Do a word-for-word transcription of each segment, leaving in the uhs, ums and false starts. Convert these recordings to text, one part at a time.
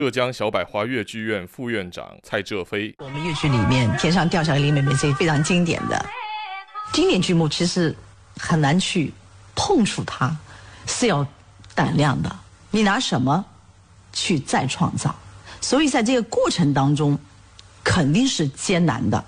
浙江小百花越剧院副院长蔡浙飞， 我们越剧里面天上掉下来林妹妹是非常经典的经典剧目，其实很难去碰触它，是要胆量的。你拿什么去再创造？所以在这个过程当中，肯定是艰难的。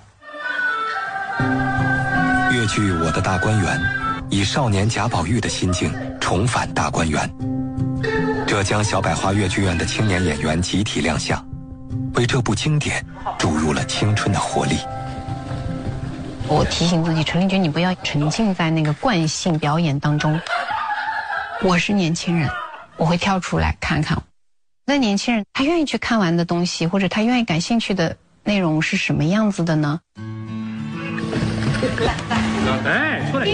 越剧《我的大观园》以少年贾宝玉的心境重返大观园。浙江小百花越剧院的青年演员集体亮相，为这部经典注入了青春的活力。 我提醒自己，陈丽君，你不要沉浸在那个惯性表演当中。我是年轻人，我会跳出来看看。那年轻人他愿意去看完的东西，或者他愿意感兴趣的内容是什么样子的呢？ 哎，出来！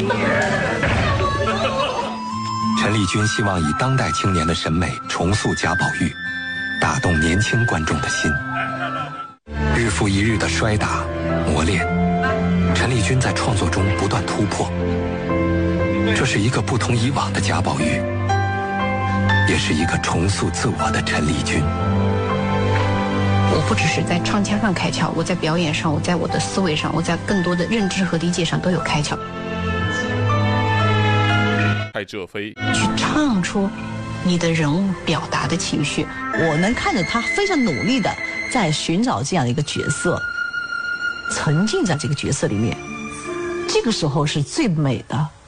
陈丽君希望以当代青年的审美重塑贾宝玉，打动年轻观众的心。日复一日的摔打磨练，陈丽君在创作中不断突破。这是一个不同以往的贾宝玉，也是一个重塑自我的陈丽君。 我不只是在唱腔上开窍，我在表演上，我在我的思维上，我在更多的认知和理解上都有开窍。 蔡浙飞去唱出你的人物表达的情绪。 我能看着他非常努力的在寻找这样的一个角色，沉浸在这个角色里面，这个时候是最美的。